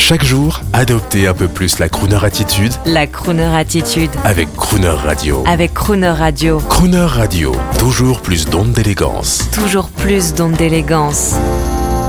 Chaque jour, adoptez un peu plus la crooner attitude La crooner attitude. avec Crooner Radio. Avec Crooner Radio. Crooner Radio, toujours plus d'ondes d'élégance. Toujours plus d'ondes d'élégance.